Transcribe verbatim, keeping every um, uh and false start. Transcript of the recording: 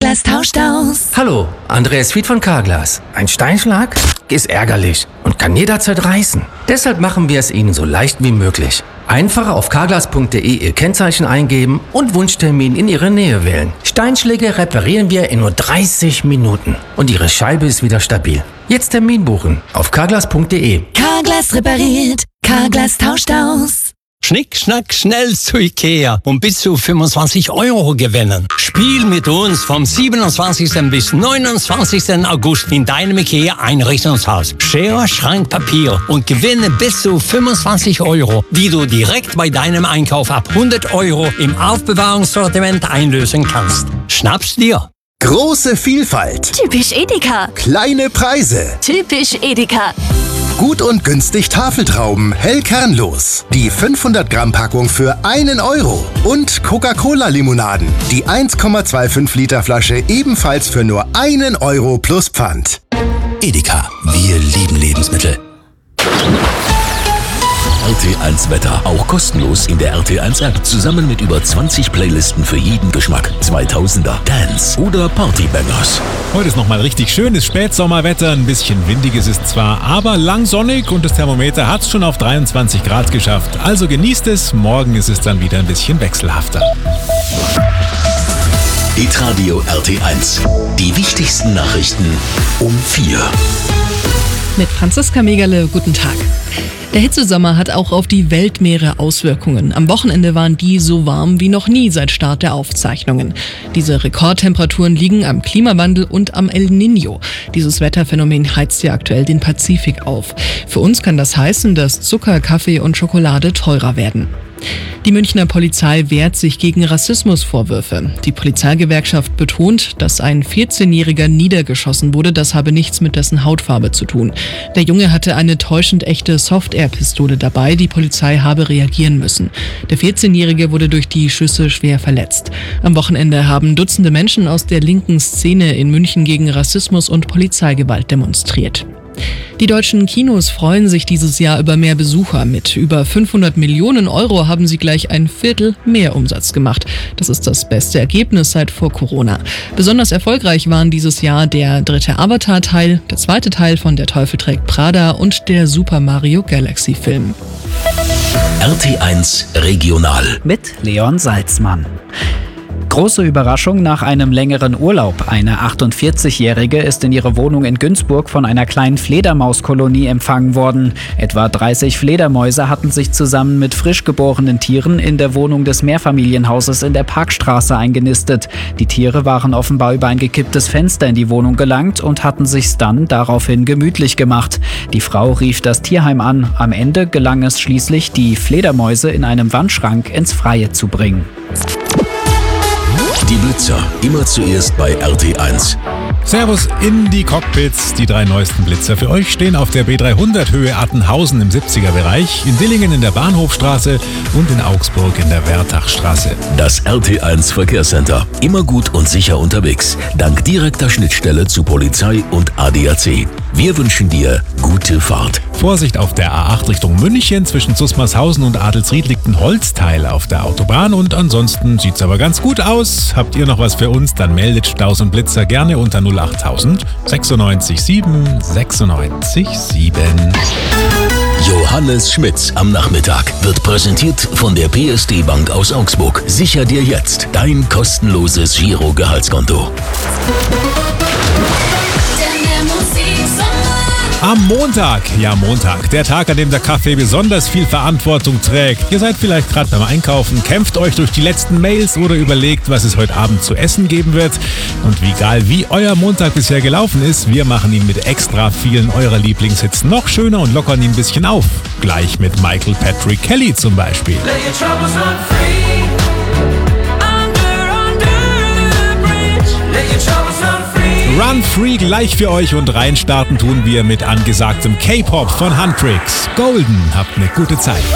Carglass tauscht aus. Hallo, Andreas Fied von Carglass. Ein Steinschlag ist ärgerlich und kann jederzeit reißen. Deshalb machen wir es Ihnen so leicht wie möglich. Einfach auf carglass punkt de Ihr Kennzeichen eingeben und Wunschtermin in Ihre Nähe wählen. Steinschläge reparieren wir in nur dreißig Minuten und Ihre Scheibe ist wieder stabil. Jetzt Termin buchen auf carglass punkt de. Carglass repariert, Carglass tauscht aus. Schnick, schnack, schnell zu Ikea und bis zu fünfundzwanzig Euro gewinnen. Spiel mit uns vom siebenundzwanzigsten bis neunundzwanzigsten August in deinem Ikea-Einrichtungshaus. Schere, Schrank, Papier und gewinne bis zu fünfundzwanzig Euro, die du direkt bei deinem Einkauf ab hundert Euro im Aufbewahrungssortiment einlösen kannst. Schnapp's dir! Große Vielfalt. Typisch Edeka. Kleine Preise. Typisch Edeka. Gut und günstig Tafeltrauben, hell kernlos. Die fünfhundert Gramm Packung für einen Euro. Und Coca-Cola-Limonaden. Die eins Komma fünfundzwanzig Liter Flasche ebenfalls für nur einen Euro plus Pfand. Edeka, wir lieben Lebensmittel. R T eins Wetter, auch kostenlos in der R T eins App. Zusammen mit über zwanzig Playlisten für jeden Geschmack. zweitausender, Dance oder Partybangers. Heute ist nochmal richtig schönes Spätsommerwetter. Ein bisschen windig ist es zwar, aber lang sonnig und das Thermometer hat es schon auf dreiundzwanzig Grad geschafft. Also genießt es. Morgen ist es dann wieder ein bisschen wechselhafter. Hitradio R T eins. Die wichtigsten Nachrichten um vier. Mit Franziska Megerle, guten Tag. Der Hitzesommer hat auch auf die Weltmeere Auswirkungen. Am Wochenende waren die so warm wie noch nie seit Start der Aufzeichnungen. Diese Rekordtemperaturen liegen am Klimawandel und am El Niño. Dieses Wetterphänomen heizt ja aktuell den Pazifik auf. Für uns kann das heißen, dass Zucker, Kaffee und Schokolade teurer werden. Die Münchner Polizei wehrt sich gegen Rassismusvorwürfe. Die Polizeigewerkschaft betont, dass ein vierzehnjähriger niedergeschossen wurde. Das habe nichts mit dessen Hautfarbe zu tun. Der Junge hatte eine täuschend echte Soft-Air-Pistole dabei. Die Polizei habe reagieren müssen. Der vierzehnjährige wurde durch die Schüsse schwer verletzt. Am Wochenende haben Dutzende Menschen aus der linken Szene in München gegen Rassismus und Polizeigewalt demonstriert. Die deutschen Kinos freuen sich dieses Jahr über mehr Besucher. Mit über fünfhundert Millionen Euro haben sie gleich ein Viertel mehr Umsatz gemacht. Das ist das beste Ergebnis seit vor Corona. Besonders erfolgreich waren dieses Jahr der dritte Avatar-Teil, der zweite Teil von Der Teufel trägt Prada und der Super Mario Galaxy-Film. R T eins Regional. Mit Leon Salzmann. Große Überraschung nach einem längeren Urlaub. Eine achtundvierzigjährige ist in ihre Wohnung in Günzburg von einer kleinen Fledermauskolonie empfangen worden. Etwa dreißig Fledermäuse hatten sich zusammen mit frisch geborenen Tieren in der Wohnung des Mehrfamilienhauses in der Parkstraße eingenistet. Die Tiere waren offenbar über ein gekipptes Fenster in die Wohnung gelangt und hatten sich's dann daraufhin gemütlich gemacht. Die Frau rief das Tierheim an. Am Ende gelang es schließlich, die Fledermäuse in einem Wandschrank ins Freie zu bringen. Die Blitzer, immer zuerst bei R T eins. Servus in die Cockpits. Die drei neuesten Blitzer für euch stehen auf der B dreihundert Höhe Attenhausen im siebziger Bereich, in Dillingen in der Bahnhofstraße und in Augsburg in der Wertachstraße. Das R T eins Verkehrscenter. Immer gut und sicher unterwegs. Dank direkter Schnittstelle zu Polizei und A D A C. Wir wünschen dir gute Fahrt. Vorsicht auf der A acht Richtung München. Zwischen Susmarshausen und Adelsried liegt ein Holzteil auf der Autobahn. Und ansonsten sieht's aber ganz gut aus. Habt ihr noch was für uns? Dann meldet Staus und Blitzer gerne unter null achttausend sechsundneunzig sieben sechsundneunzig sieben. Johannes Schmitz am Nachmittag wird präsentiert von der P S D Bank aus Augsburg. Sicher dir jetzt dein kostenloses Giro-Gehaltskonto. Am Montag, ja Montag, der Tag, an dem der Kaffee besonders viel Verantwortung trägt. Ihr seid vielleicht gerade beim Einkaufen, kämpft euch durch die letzten Mails oder überlegt, was es heute Abend zu essen geben wird. Und wie egal wie euer Montag bisher gelaufen ist, wir machen ihn mit extra vielen eurer Lieblingshits noch schöner und lockern ihn ein bisschen auf. Gleich mit Michael Patrick Kelly zum Beispiel. Run Free gleich für euch und reinstarten tun wir mit angesagtem K-Pop von Huntrix. Golden, habt eine gute Zeit.